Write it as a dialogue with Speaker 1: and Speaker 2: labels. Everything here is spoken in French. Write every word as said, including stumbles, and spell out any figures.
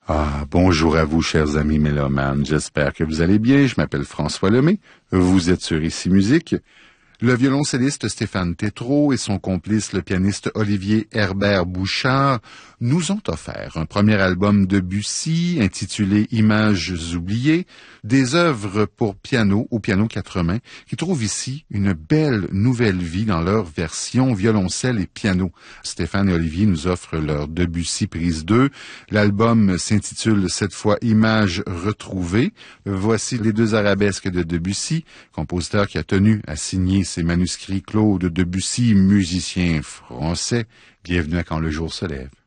Speaker 1: Ah, bonjour à vous, chers amis mélomanes. J'espère que vous allez bien. Je m'appelle François Lemay. Vous êtes sur Ici Musique. Le violoncelliste Stéphane Tétrault et son complice, le pianiste Olivier Herbert Bouchard, nous ont offert un premier album de Debussy intitulé Images oubliées, des œuvres pour piano au piano quatre mains, qui trouvent ici une belle nouvelle vie dans leur version violoncelle et piano. Stéphane et Olivier nous offrent leur Debussy prise deux. L'album s'intitule cette fois Images retrouvées. Voici les deux arabesques de Debussy, compositeur qui a tenu à signer ses manuscrits. Claude Debussy, musicien français. Bienvenue à Quand le jour se lève.